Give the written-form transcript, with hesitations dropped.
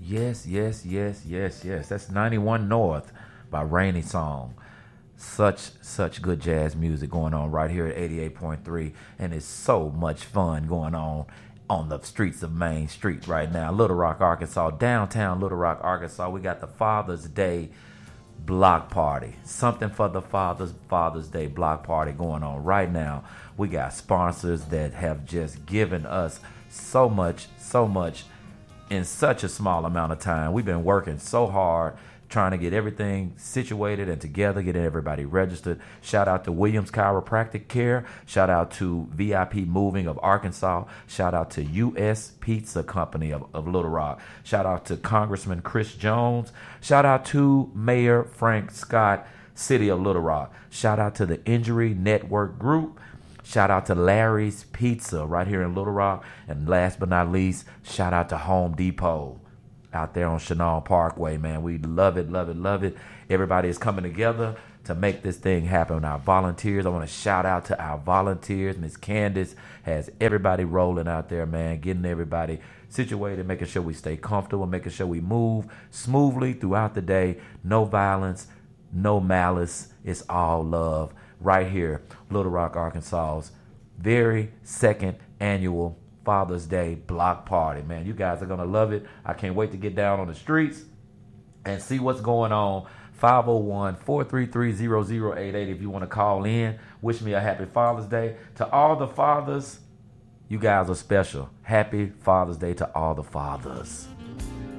Yes, yes, yes, yes, yes. That's 91 North by Rainy Song. Such good jazz music going on right here at 88.3, and it's so much fun going on the streets of Main Street right now. Little Rock, Arkansas, downtown Little Rock, Arkansas. We got the Father's Day block party. Something for the Father's Day block party going on right now. We got sponsors that have just given us so much in such a small amount of time. We've been working so hard trying to get everything situated and together, getting everybody registered. Shout out to Williams Chiropractic Care. Shout out to VIP Moving of Arkansas. Shout out to U.S. Pizza Company of Little Rock. Shout out to Congressman Chris Jones. Shout out to Mayor Frank Scott, City of Little Rock. Shout out to the Injury Network Group. Shout out to Larry's Pizza right here in Little Rock. And last but not least, shout out to Home Depot out there on Chenal Parkway, man. We love it, love it, love it. Everybody is coming together to make this thing happen. Our volunteers, I want to shout out to our volunteers. Miss Candace has everybody rolling out there, man, getting everybody situated, making sure we stay comfortable, making sure we move smoothly throughout the day. No violence, no malice. It's all love right here, Little Rock, Arkansas's very second annual Father's Day block party, man. You guys are going to love it. I can't wait to get down on the streets and see what's going on. 501-433-0088 if you want to call in. Wish me a happy Father's Day. To all the fathers, you guys are special. Happy Father's Day to all the fathers.